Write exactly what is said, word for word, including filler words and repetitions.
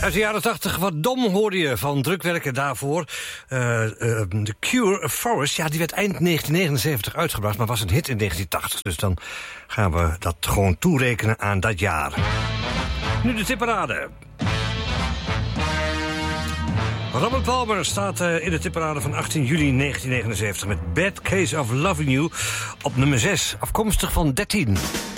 Uit de jaren tachtig, wat dom hoorde je van drukwerken daarvoor. Uh, uh, The Cure, Forest, ja, die werd eind negentien negenenzeventig uitgebracht, maar was een hit in negentien tachtig. Dus dan gaan we dat gewoon toerekenen aan dat jaar. Nu de tipparade. Robert Palmer staat uh, in de tipparade van achttien juli negentien negenenzeventig... met Bad Case of Loving You op nummer zes, afkomstig van dertien.